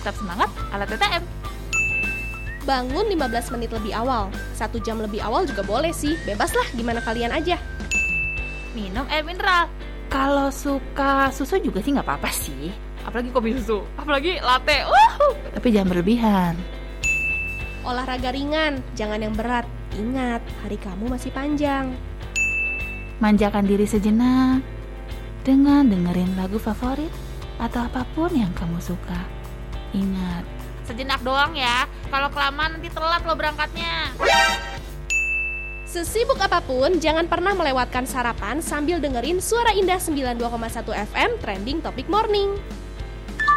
tetap semangat ala TTM. Bangun 15 menit lebih awal, 1 jam lebih awal juga boleh sih, bebas lah gimana kalian aja. Minum air mineral. Kalau suka susu juga sih nggak apa-apa sih. Apalagi kopi susu, apalagi latte. Tapi jangan berlebihan. Olahraga ringan, jangan yang berat. Ingat, hari kamu masih panjang. Manjakan diri sejenak dengan dengerin lagu favorit atau apapun yang kamu suka. Ingat, sejenak doang ya. Kalau kelamaan nanti telat lo berangkatnya. Sesibuk apapun, jangan pernah melewatkan sarapan sambil dengerin Suara Indah 92,1 FM Trending Topic Morning.